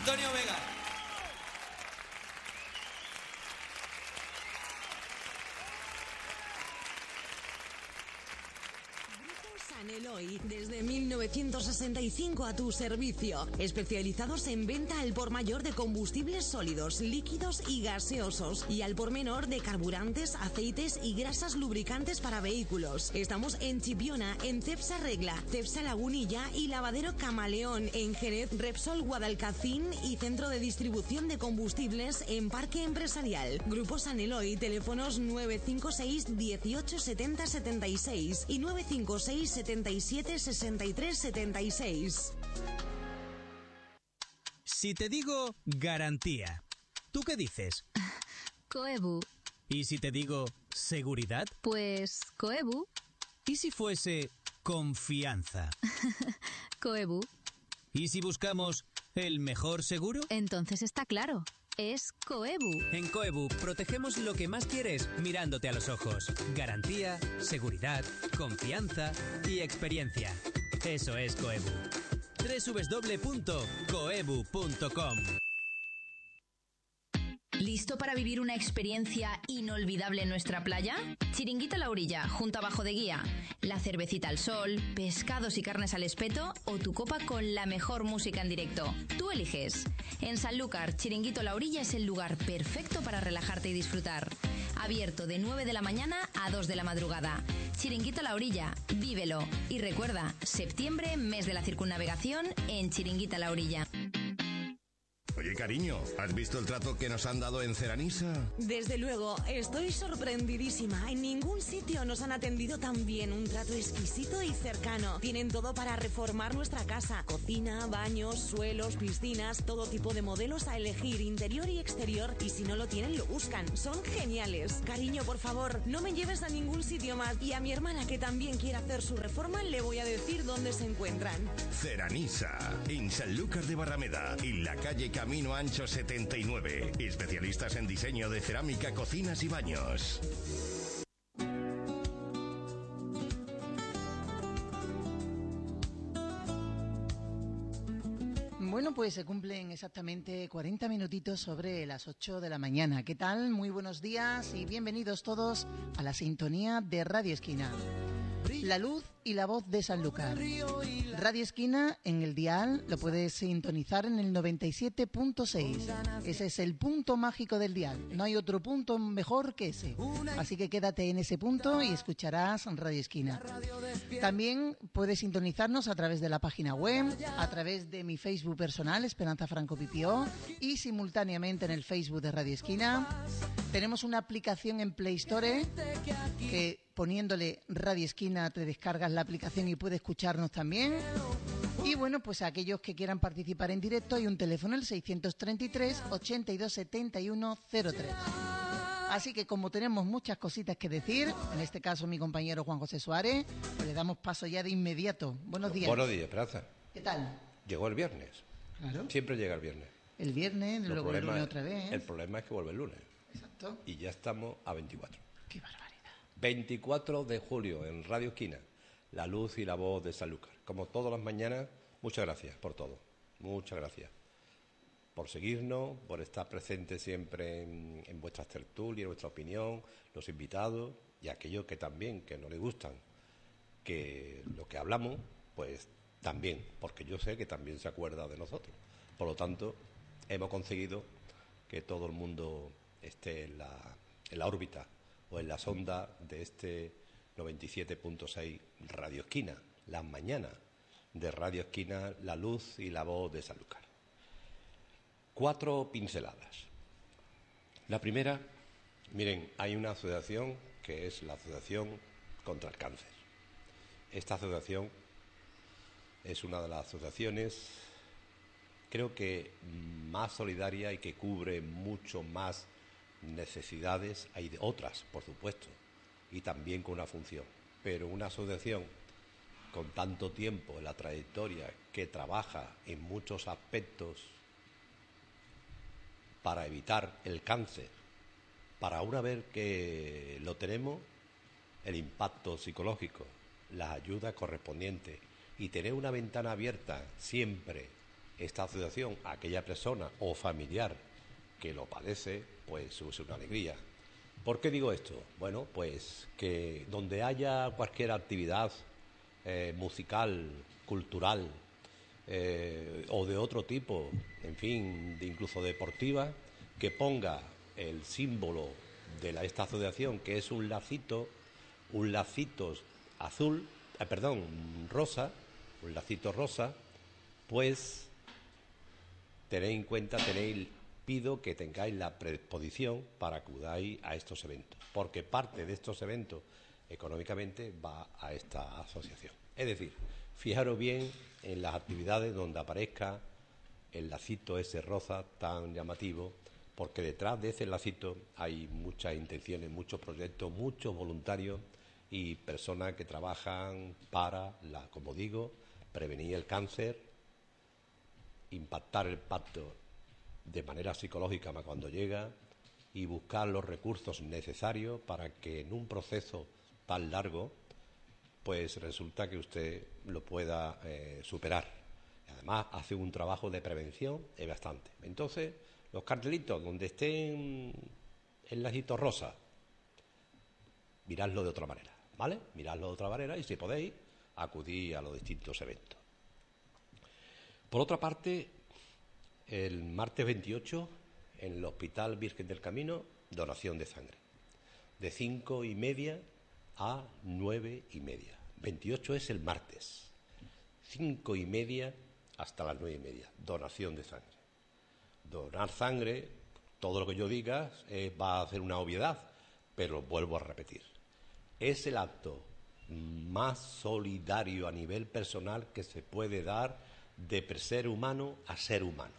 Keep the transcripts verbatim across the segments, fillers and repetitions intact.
Antonio Vega. Saneloy, desde mil novecientos sesenta y cinco a tu servicio, especializados en venta al por mayor de combustibles sólidos, líquidos y gaseosos, y al por menor de carburantes, aceites y grasas lubricantes para vehículos. Estamos en Chipiona, en Cepsa Regla, Cepsa Lagunilla y Lavadero Camaleón, en Jerez, Repsol Guadalcacín y Centro de Distribución de Combustibles en Parque Empresarial. Grupo Saneloy, teléfonos nueve cinco seis dieciocho setenta setenta y seis y nueve cinco seis setenta y siete sesenta y tres setenta y seis. Si te digo garantía, ¿tú qué dices? Coebu. ¿Y si te digo seguridad? Pues Coebu. ¿Y si fuese confianza? Coebu. ¿Y si buscamos el mejor seguro? Entonces está claro. Es Coebu. En Coebu protegemos lo que más quieres mirándote a los ojos. Garantía, seguridad, confianza y experiencia. Eso es Coebu. doble u doble u doble u punto coebu punto com. ¿Listo para vivir una experiencia inolvidable en nuestra playa? Chiringuito a la orilla, junto a Bajo de Guía. La cervecita al sol, pescados y carnes al espeto o tu copa con la mejor música en directo. Tú eliges. En Sanlúcar, Chiringuito a la orilla es el lugar perfecto para relajarte y disfrutar. Abierto de nueve de la mañana a dos de la madrugada. Chiringuito a la orilla, vívelo. Y recuerda, septiembre, mes de la circunnavegación en Chiringuito a la orilla. Oye, cariño, ¿has visto el trato que nos han dado en Ceranisa? Desde luego, estoy sorprendidísima. En ningún sitio nos han atendido tan bien. Un trato exquisito y cercano. Tienen todo para reformar nuestra casa. Cocina, baños, suelos, piscinas, todo tipo de modelos a elegir, interior y exterior. Y si no lo tienen, lo buscan. Son geniales. Cariño, por favor, no me lleves a ningún sitio más. Y a mi hermana, que también quiere hacer su reforma, le voy a decir dónde se encuentran. Ceranisa, en Sanlúcar de Barrameda, en la calle Camino Ancho setenta y nueve. Especialistas en diseño de cerámica, cocinas y baños. Bueno, pues se cumplen exactamente cuarenta minutitos sobre las ocho de la mañana. ¿Qué tal? Muy buenos días y bienvenidos todos a la sintonía de Radio Esquina. La luz y la voz de Sanlúcar. Radio Esquina en el dial lo puedes sintonizar en el noventa y siete punto seis. Ese es el punto mágico del dial. No hay otro punto mejor que ese. Así que quédate en ese punto y escucharás Radio Esquina. También puedes sintonizarnos a través de la página web, a través de mi Facebook personal, Esperanza Franco Pipió, y simultáneamente en el Facebook de Radio Esquina. Tenemos una aplicación en Play Store que poniéndole Radio Esquina te descargas la aplicación y puedes escucharnos también. Y bueno, pues a aquellos que quieran participar en directo hay un teléfono, el seiscientos treinta y tres, ochenta y dos setenta y uno cero tres. Así que como tenemos muchas cositas que decir, en este caso mi compañero Juan José Suárez, pues le damos paso ya de inmediato. Buenos días. Buenos días, Esperanza. ¿Qué tal? Llegó el viernes. Claro. Siempre llega el viernes. El viernes, Lo luego el problema- lunes otra vez. El problema es que vuelve el lunes. Exacto. Y ya estamos a veinticuatro. Qué barbaridad. veinticuatro de julio en Radio Esquina, la luz y la voz de Sanlúcar. Como todas las mañanas, muchas gracias por todo. Muchas gracias por seguirnos, por estar presentes siempre en, en vuestras tertulias, en vuestra opinión, los invitados y aquellos que también, que no les gustan, que lo que hablamos, pues también, porque yo sé que también se acuerda de nosotros. Por lo tanto, hemos conseguido que todo el mundo esté en la, en la órbita o en la sonda de este noventa y siete punto seis Radio Esquina, las mañanas de Radio Esquina, la luz y la voz de Sanlúcar. Cuatro pinceladas. La primera, miren, hay una asociación que es la Asociación contra el Cáncer. Esta asociación es una de las asociaciones, creo que más solidaria y que cubre mucho más necesidades. Hay de otras, por supuesto, y también con una función, pero una asociación con tanto tiempo en la trayectoria, que trabaja en muchos aspectos para evitar el cáncer, para una vez que lo tenemos, el impacto psicológico, las ayudas correspondientes y tener una ventana abierta siempre esta asociación a aquella persona o familiar que lo padece, pues es una alegría. ¿Por qué digo esto? Bueno, pues que donde haya cualquier actividad eh, musical, cultural eh, o de otro tipo, en fin, de incluso deportiva, que ponga el símbolo de la, esta asociación, que es un lacito, un lacito azul, eh, perdón, rosa, un lacito rosa, pues tenéis en cuenta, tenéis, pido que tengáis la predisposición para acudáis a estos eventos, porque parte de estos eventos económicamente va a esta asociación. Es decir, fijaros bien en las actividades donde aparezca el lacito ese rosa tan llamativo, porque detrás de ese lacito hay muchas intenciones, muchos proyectos, muchos voluntarios y personas que trabajan para, la, como digo, prevenir el cáncer, impactar el pacto de manera psicológica cuando llega y buscar los recursos necesarios para que en un proceso tan largo pues resulta que usted lo pueda eh, superar. Además hace un trabajo de prevención es bastante. Entonces los cartelitos donde estén el lacito rosa, miradlo de otra manera, ¿vale? Miradlo de otra manera y si podéis acudid a los distintos eventos. Por otra parte, el martes veintiocho, en el Hospital Virgen del Camino, donación de sangre. De cinco y media a nueve y media. veintiocho es el martes. Cinco y media hasta las nueve y media. Donación de sangre. Donar sangre, todo lo que yo diga eh, va a ser una obviedad, pero vuelvo a repetir. Es el acto más solidario a nivel personal que se puede dar de ser humano a ser humano.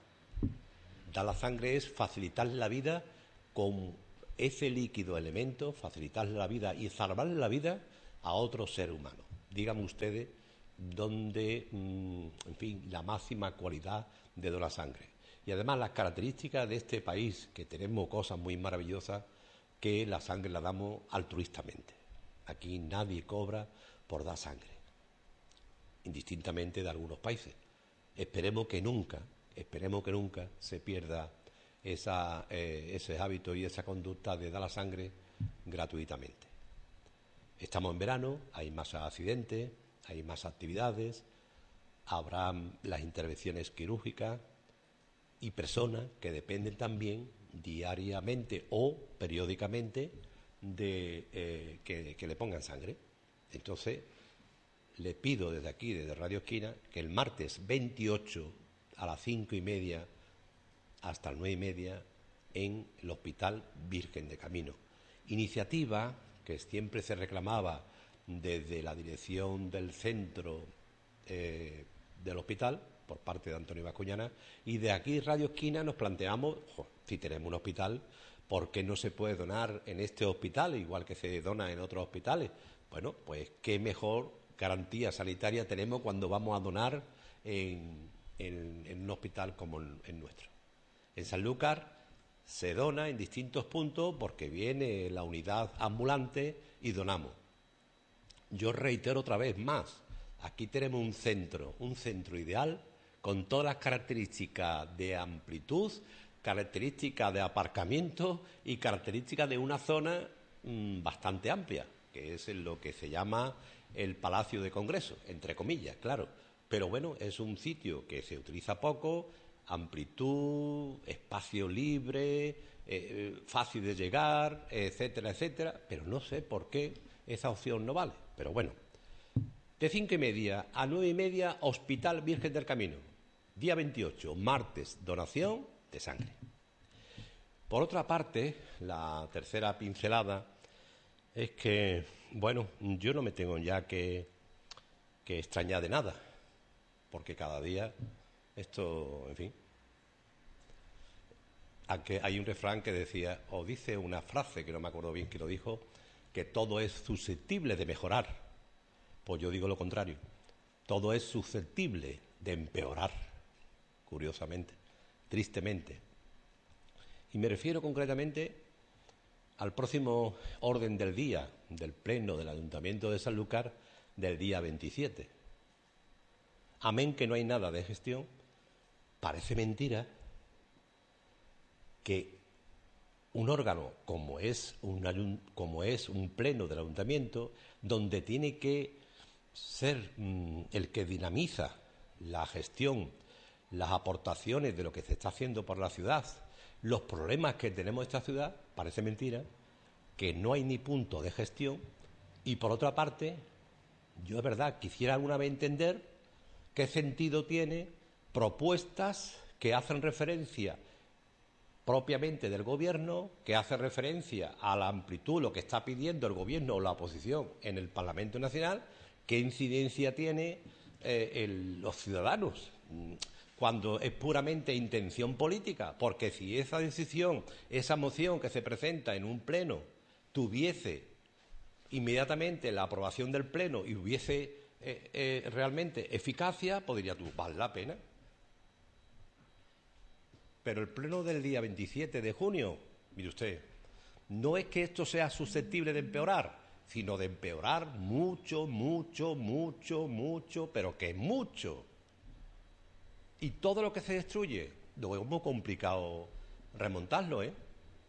Dar la sangre es facilitarle la vida con ese líquido elemento, facilitarle la vida y salvarle la vida a otro ser humano. Díganme ustedes dónde, en fin, la máxima cualidad de donar sangre. Y además las características de este país, que tenemos cosas muy maravillosas, que la sangre la damos altruistamente. Aquí nadie cobra por dar sangre, indistintamente de algunos países. Esperemos que nunca, esperemos que nunca se pierda esa, eh, ese hábito y esa conducta de dar la sangre gratuitamente. Estamos en verano, hay más accidentes, hay más actividades, habrá las intervenciones quirúrgicas y personas que dependen también diariamente o periódicamente de eh, que, que le pongan sangre. Entonces, le pido desde aquí, desde Radio Esquina, que el martes veintiocho a las cinco y media hasta las nueve y media en el Hospital Virgen de Camino. Iniciativa que siempre se reclamaba desde la dirección del centro eh, del hospital, por parte de Antonio Bascuñana, y de aquí Radio Esquina nos planteamos, jo, si tenemos un hospital, ¿por qué no se puede donar en este hospital, igual que se dona en otros hospitales? Bueno, pues qué mejor garantía sanitaria tenemos cuando vamos a donar en, en, en un hospital como el, el nuestro. En Sanlúcar se dona en distintos puntos porque viene la unidad ambulante y donamos. Yo reitero otra vez más, aquí tenemos un centro, un centro ideal con todas las características de amplitud, características de aparcamiento y características de una zona mmm, bastante amplia, que es en lo que se llama el Palacio de Congreso, entre comillas, claro. Pero bueno, es un sitio que se utiliza poco, amplitud, espacio libre, eh, fácil de llegar, etcétera, etcétera, pero no sé por qué esa opción no vale. Pero bueno, de cinco y media a nueve y media, Hospital Virgen del Camino. Día veintiocho, martes, donación de sangre. Por otra parte, la tercera pincelada es que, bueno, yo no me tengo ya que, que extrañar de nada, porque cada día esto, en fin, aunque hay un refrán que decía, o dice una frase, que no me acuerdo bien quién lo dijo, que todo es susceptible de mejorar. Pues yo digo lo contrario, todo es susceptible de empeorar, curiosamente, tristemente. Y me refiero concretamente al próximo orden del día del Pleno del Ayuntamiento de Sanlúcar del día veintisiete. Amén que no hay nada de gestión, parece mentira que un órgano como es un, como es un pleno del ayuntamiento, donde tiene que ser mmm, el que dinamiza la gestión, las aportaciones de lo que se está haciendo por la ciudad, los problemas que tenemos en esta ciudad, parece mentira que no hay ni punto de gestión. Y por otra parte, yo de verdad quisiera alguna vez entender qué sentido tiene propuestas que hacen referencia propiamente del Gobierno, que hace referencia a la amplitud, lo que está pidiendo el Gobierno o la oposición en el Parlamento Nacional, qué incidencia tiene eh, el, los ciudadanos, cuando es puramente intención política, porque si esa decisión, esa moción que se presenta en un pleno tuviese inmediatamente la aprobación del pleno y hubiese eh, eh, realmente eficacia, podría tú, vale la pena. Pero el pleno del día veintisiete de junio, mire usted, no es que esto sea susceptible de empeorar, sino de empeorar mucho, mucho, mucho, mucho, pero que mucho. Y todo lo que se destruye, luego es muy complicado remontarlo, ¿eh?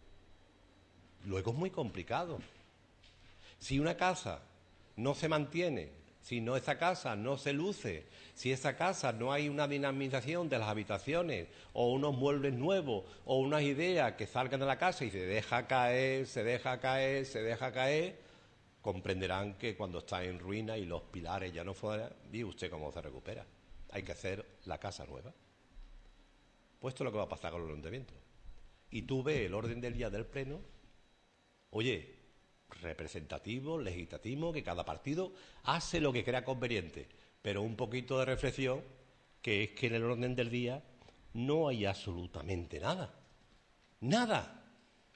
Luego es muy complicado. Si una casa no se mantiene, si no esa casa no se luce, si esa casa no hay una dinamización de las habitaciones o unos muebles nuevos o unas ideas que salgan de la casa y se deja caer, se deja caer, se deja caer, comprenderán que cuando está en ruina y los pilares ya no fueran, ¿ve usted cómo se recupera? Hay que hacer la casa nueva. Pues esto es lo que va a pasar con los ayuntamientos. Y tú ves el orden del día del pleno, oye, representativo, legislativo, que cada partido hace lo que crea conveniente, pero un poquito de reflexión, que es que en el orden del día no hay absolutamente nada. Nada.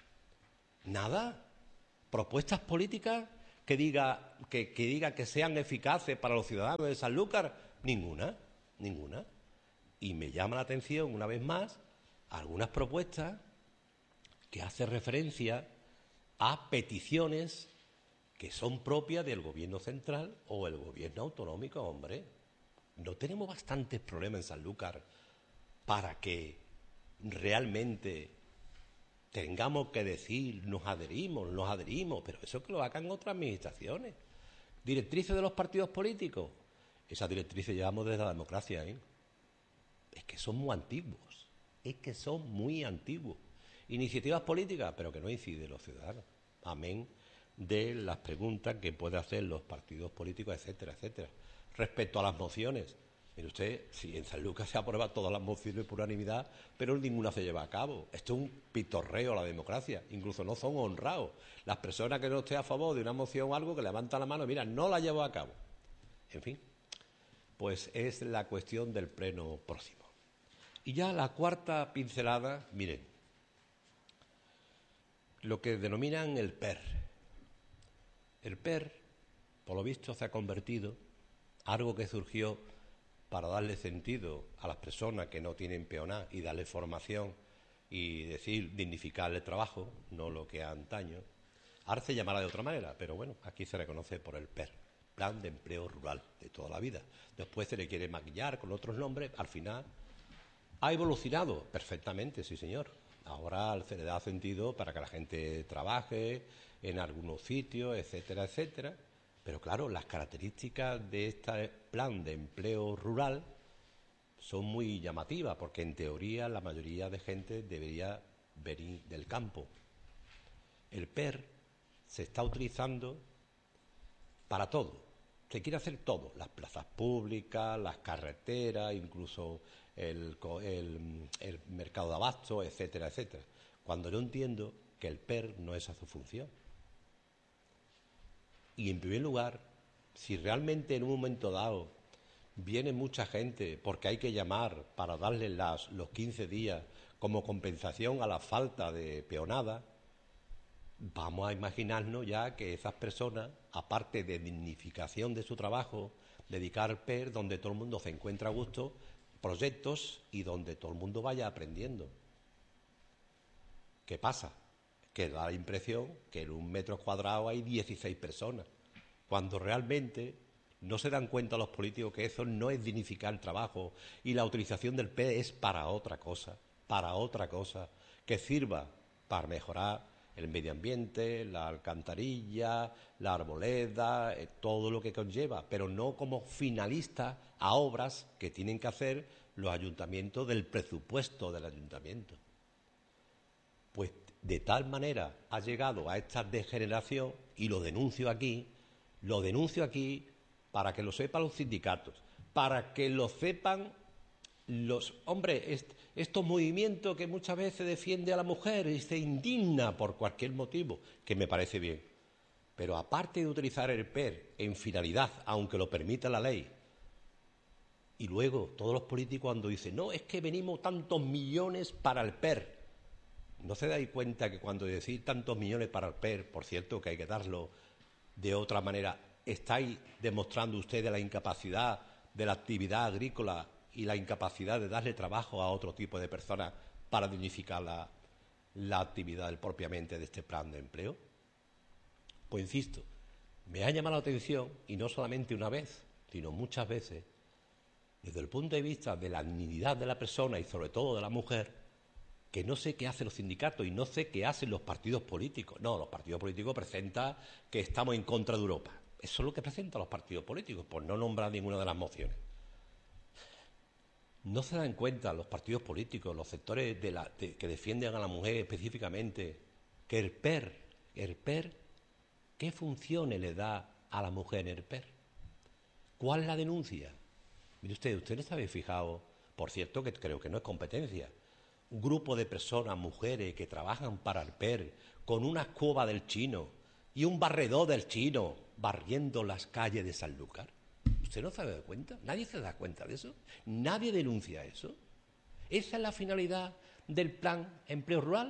Nada. Propuestas políticas que diga que, que diga que sean eficaces para los ciudadanos de Sanlúcar, ninguna, ninguna. Y me llama la atención, una vez más, algunas propuestas que hacen referencia a peticiones que son propias del Gobierno central o el Gobierno autonómico. Hombre, no tenemos bastantes problemas en Sanlúcar para que realmente tengamos que decir nos adherimos, nos adherimos, pero eso que lo hagan otras administraciones. Directrices de los partidos políticos, esas directrices llevamos desde la democracia, ¿eh? Es que son muy antiguos, es que son muy antiguos. Iniciativas políticas, pero que no inciden los ciudadanos. Amén de las preguntas que pueden hacer los partidos políticos, etcétera, etcétera. Respecto a las mociones, mire usted, si en Sanlúcar se aprueban todas las mociones por unanimidad, pero ninguna se lleva a cabo. Esto es un pitorreo a la democracia, incluso no son honrados. Las personas que no estén a favor de una moción o algo, que levantan la mano y mira, no la llevo a cabo. En fin, pues es la cuestión del pleno próximo. Y ya la cuarta pincelada, miren, lo que denominan el P E R. El P E R, por lo visto, se ha convertido en algo que surgió para darle sentido a las personas que no tienen peonada y darle formación y decir, dignificar el trabajo, no lo que antaño. Ahora se llamará de otra manera, pero bueno, aquí se reconoce por el P E R, Plan de Empleo Rural, de toda la vida. Después se le quiere maquillar con otros nombres, al final ha evolucionado perfectamente, sí señor. Ahora se le da sentido para que la gente trabaje en algunos sitios, etcétera, etcétera. Pero claro, las características de este plan de empleo rural son muy llamativas, porque en teoría la mayoría de gente debería venir del campo. El P E R se está utilizando para todo. Se quiere hacer todo, las plazas públicas, las carreteras, incluso el, el, el mercado de abasto, etcétera, etcétera. Cuando yo entiendo que el P E R no es a su función. Y en primer lugar, si realmente en un momento dado viene mucha gente porque hay que llamar para darle las, los quince días como compensación a la falta de peonada, vamos a imaginarnos ya que esas personas, aparte de dignificación de su trabajo, dedicar al P E R donde todo el mundo se encuentra a gusto, proyectos y donde todo el mundo vaya aprendiendo. ¿Qué pasa? Que da la impresión que en un metro cuadrado hay dieciséis personas, cuando realmente No se dan cuenta los políticos que eso no es dignificar el trabajo y la utilización del P E R es para otra cosa, para otra cosa, que sirva para mejorar el medio ambiente, la alcantarilla, la arboleda, eh, todo lo que conlleva, pero no como finalista a obras que tienen que hacer los ayuntamientos del presupuesto del ayuntamiento. Pues de tal manera ha llegado a esta degeneración, y lo denuncio aquí, lo denuncio aquí para que lo sepan los sindicatos, para que lo sepan los... Hombre, est, estos movimientos que muchas veces defiende a la mujer y se indigna por cualquier motivo, que me parece bien. Pero aparte de utilizar el P E R en finalidad, aunque lo permita la ley, y luego todos los políticos cuando dicen, no, es que venimos tantos millones para el P E R. ¿No se dais cuenta que cuando decís tantos millones para el P E R, por cierto, que hay que darlo de otra manera, estáis demostrando ustedes la incapacidad de la actividad agrícola y la incapacidad de darle trabajo a otro tipo de personas para dignificar la, la actividad del, propiamente de este plan de empleo? Pues insisto, me ha llamado la atención, y no solamente una vez, sino muchas veces, desde el punto de vista de la dignidad de la persona y sobre todo de la mujer, que no sé qué hacen los sindicatos y no sé qué hacen los partidos políticos. No, los partidos políticos presentan que estamos en contra de Europa. Eso es lo que presentan los partidos políticos, por no nombrar ninguna de las mociones. No se dan cuenta los partidos políticos, los sectores de la, de, que defienden a la mujer específicamente, que el P E R, el P E R, ¿qué funciones le da a la mujer en el P E R? ¿Cuál es la denuncia? Mire usted, usted no se había fijado, por cierto, que creo que no es competencia, un grupo de personas, mujeres, que trabajan para el P E R, con una escoba del Chino y un barredor del Chino, barriendo las calles de Sanlúcar. ¿Usted no se da cuenta? ¿Nadie se da cuenta de eso? ¿Nadie denuncia eso? ¿Esa es la finalidad del plan empleo rural?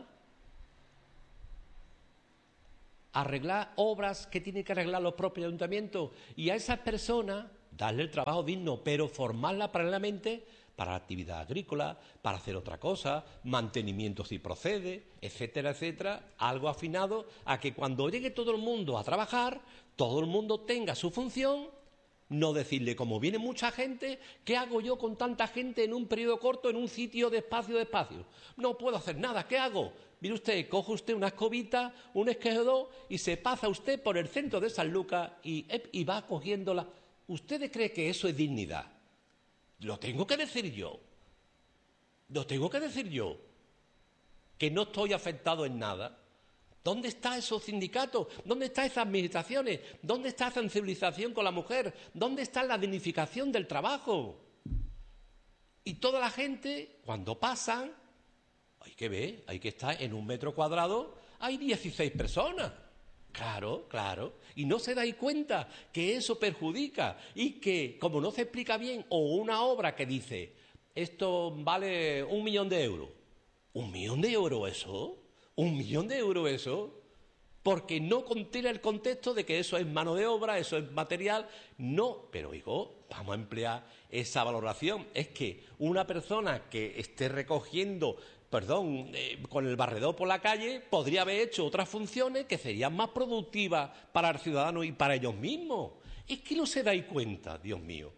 Arreglar obras que tienen que arreglar los propios ayuntamientos y a esas personas darle el trabajo digno, pero formarla paralelamente para la actividad agrícola, para hacer otra cosa, mantenimiento si procede, etcétera, etcétera, algo afinado a que cuando llegue todo el mundo a trabajar, todo el mundo tenga su función, no decirle, como viene mucha gente, ¿qué hago yo con tanta gente en un periodo corto, en un sitio de espacio de espacio? No puedo hacer nada, ¿qué hago? Mire usted, coge usted una escobita, un esquejedor y se pasa usted por el centro de Sanlúcar y, y va cogiéndola. ¿Usted cree que eso es dignidad? Lo tengo que decir yo. Lo tengo que decir yo. Que no estoy afectado en nada. ¿Dónde están esos sindicatos? ¿Dónde están esas administraciones? ¿Dónde está esa sensibilización con la mujer? ¿Dónde está la dignificación del trabajo? Y toda la gente, cuando pasan, hay que ver, hay que estar en un metro cuadrado, hay dieciséis personas. Claro, claro. Y no se dais cuenta que eso perjudica y que, como no se explica bien, o una obra que dice, esto vale un millón de euros. ¿Un millón de euros eso? ¿Un millón de euros eso? Porque no contiene el contexto de que eso es mano de obra, eso es material. No, pero hijo, vamos a emplear esa valoración. Es que una persona que esté recogiendo, perdón, eh, con el barredor por la calle, podría haber hecho otras funciones que serían más productivas para el ciudadano y para ellos mismos. Es que no se dais cuenta, Dios mío.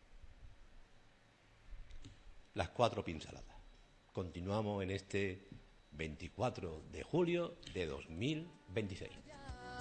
Las cuatro pinceladas. Continuamos en este veinticuatro de julio de dos mil veintiséis.